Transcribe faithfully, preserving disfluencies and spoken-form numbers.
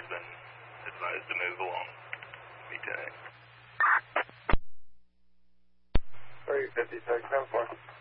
has been advised to move along. V ten. three fifty-six, ten four.